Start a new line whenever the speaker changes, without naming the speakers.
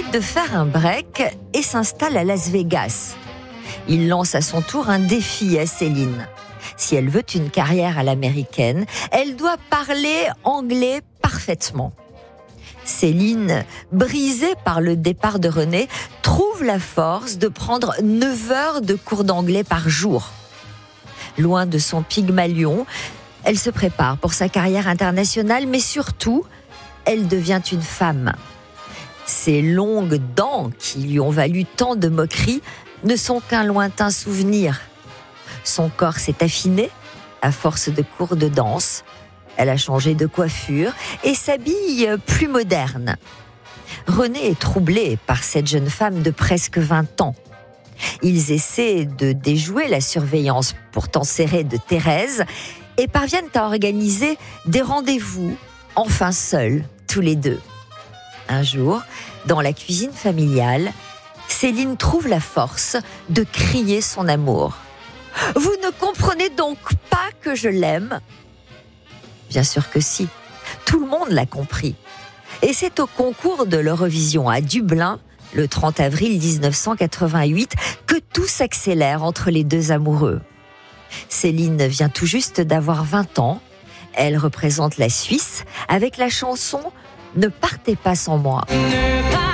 décide de faire un break et s'installe à Las Vegas. Il lance à son tour un défi à Céline. Si elle veut une carrière à l'américaine, elle doit parler anglais parfaitement. Céline, brisée par le départ de René, trouve la force de prendre 9 heures de cours d'anglais par jour. Loin de son Pygmalion, elle se prépare pour sa carrière internationale, mais surtout, elle devient une femme. Ses longues dents, qui lui ont valu tant de moqueries, ne sont qu'un lointain souvenir. Son corps s'est affiné à force de cours de danse. Elle a changé de coiffure et s'habille plus moderne. René est troublé par cette jeune femme de presque 20 ans. Ils essaient de déjouer la surveillance pourtant serrée de Thérèse et parviennent à organiser des rendez-vous, enfin seuls, tous les deux. Un jour, dans la cuisine familiale, Céline trouve la force de crier son amour. « Vous ne comprenez donc pas que je l'aime ?» Bien sûr que si, tout le monde l'a compris. Et c'est au concours de l'Eurovision à Dublin, le 30 avril 1988, que tout s'accélère entre les deux amoureux. Céline vient tout juste d'avoir 20 ans. Elle représente la Suisse avec la chanson « Ne partez pas sans moi ».